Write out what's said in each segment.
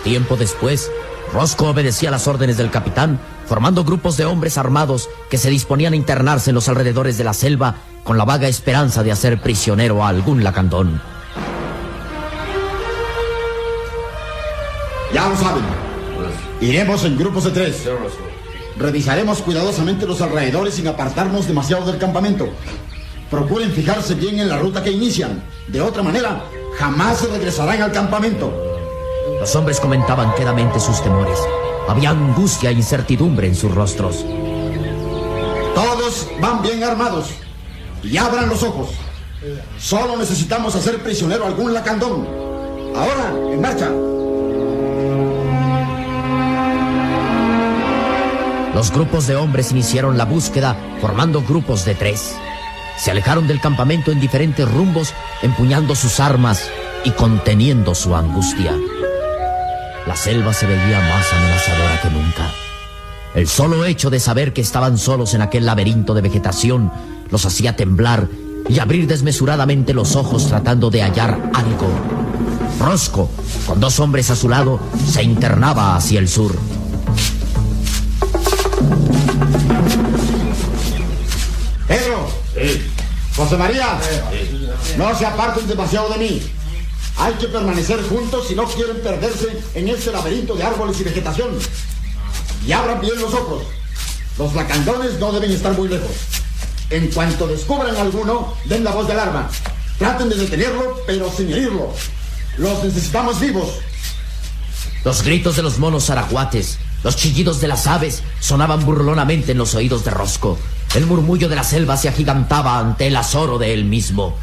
Tiempo después, Rosco obedecía las órdenes del capitán, formando grupos de hombres armados que se disponían a internarse en los alrededores de la selva con la vaga esperanza de hacer prisionero a algún lacandón. Ya lo saben. Iremos en grupos de 3. Revisaremos cuidadosamente los alrededores sin apartarnos demasiado del campamento. Procuren fijarse bien en la ruta que inician. De otra manera, jamás se regresarán al campamento. Los hombres comentaban quedamente sus temores. Había angustia e incertidumbre en sus rostros. Todos van bien armados. Y abran los ojos. Solo necesitamos hacer prisionero a algún lacandón. Ahora, en marcha. Los grupos de hombres iniciaron la búsqueda formando grupos de 3. Se alejaron del campamento en diferentes rumbos, empuñando sus armas y conteniendo su angustia. La selva se veía más amenazadora que nunca. El solo hecho de saber que estaban solos en aquel laberinto de vegetación los hacía temblar y abrir desmesuradamente los ojos tratando de hallar algo. Rosco, con 2 hombres a su lado, se internaba hacia el sur. Pedro, José María, no se aparten demasiado de mí. Hay que permanecer juntos si no quieren perderse en este laberinto de árboles y vegetación. Y abran bien los ojos. Los lacandones no deben estar muy lejos. En cuanto descubran alguno, den la voz de alarma. Traten de detenerlo, pero sin herirlo. Los necesitamos vivos. Los gritos de los monos arahuates, los chillidos de las aves sonaban burlonamente en los oídos de Rosco. El murmullo de la selva se agigantaba ante el azoro de él mismo.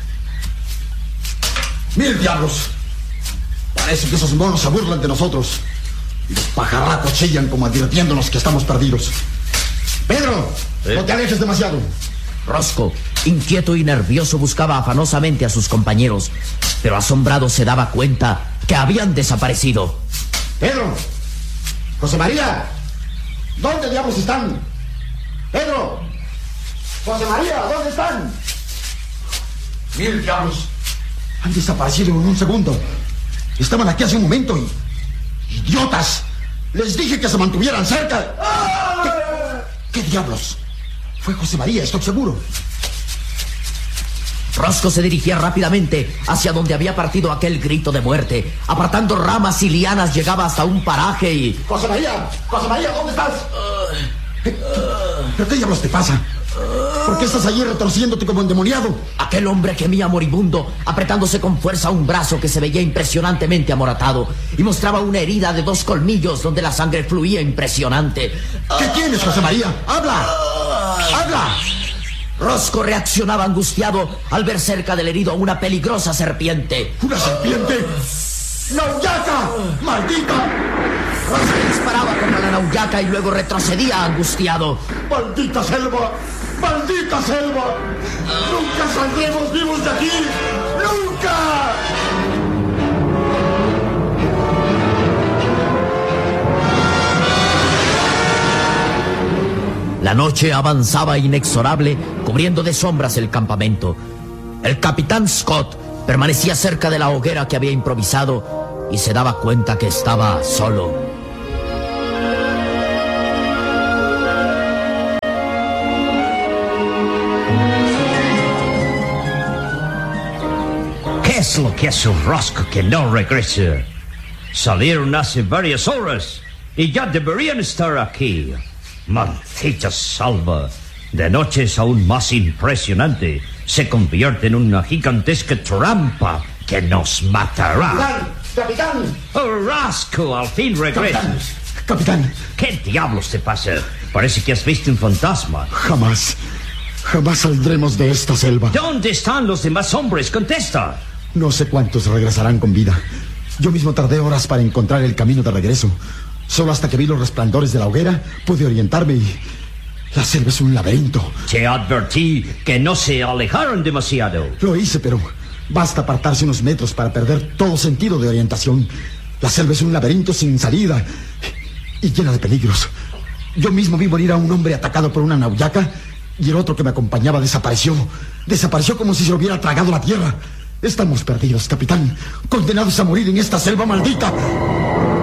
¡Mil diablos! Parece que esos monos se burlan de nosotros. Y los pajarracos chillan como advirtiéndonos que estamos perdidos. ¡Pedro! No te alejes demasiado. Rosco, inquieto y nervioso, buscaba afanosamente a sus compañeros, pero asombrado se daba cuenta que habían desaparecido. ¡Pedro! ¡José María! ¿Dónde diablos están? ¡Pedro! ¡José María! ¿Dónde están? ¡Mil diablos! Han desaparecido en un segundo. Estaban aquí hace un momento y... ¡idiotas! Les dije que se mantuvieran cerca. ¿Qué diablos? Fue José María, estoy seguro. Rosco se dirigía rápidamente hacia donde había partido aquel grito de muerte. Apartando ramas y lianas llegaba hasta un paraje y... ¡José María! ¡José María! ¿Dónde estás? ¿Pero qué diablos te pasa? ¿Por qué estás allí retorciéndote como endemoniado? Aquel hombre gemía moribundo, apretándose con fuerza un brazo que se veía impresionantemente amoratado y mostraba una herida de 2 colmillos donde la sangre fluía impresionante. ¿Qué tienes, José María? ¡Habla! ¡Habla! Rosco reaccionaba angustiado al ver cerca del herido a una peligrosa serpiente. ¿Una serpiente? ¡Nauyaca! ¡Maldita! Rosco disparaba contra la nauyaca y luego retrocedía angustiado. ¡Maldita selva! ¡Maldita selva! ¡Nunca saldremos vivos de aquí! ¡Nunca! La noche avanzaba inexorable, cubriendo de sombras el campamento. El capitán Scott permanecía cerca de la hoguera que había improvisado y se daba cuenta que estaba solo. ¿Qué es lo que hace Rosco que no regresa? Salieron hace varias horas y ya deberían estar aquí. Maldita salva. De noche es aún más impresionante. Se convierte en una gigantesca trampa que nos matará. ¡Capitán! ¡Capitán! ¡Oh, Rosco! Al fin regresas. ¡Capitán! ¿Qué diablos te pasa? Parece que has visto un fantasma. Jamás saldremos de esta selva. ¿Dónde están los demás hombres? Contesta. No sé cuántos regresarán con vida. Yo mismo tardé horas para encontrar el camino de regreso. Solo hasta que vi los resplandores de la hoguera pude orientarme y... la selva es un laberinto. Te advertí que no se alejaron demasiado. Lo hice, pero basta apartarse unos metros para perder todo sentido de orientación. La selva es un laberinto sin salida y llena de peligros. Yo mismo vi morir a un hombre atacado por una nauyaca y el otro que me acompañaba desapareció. Desapareció como si se lo hubiera tragado la tierra. Estamos perdidos, capitán. Condenados a morir en esta selva maldita.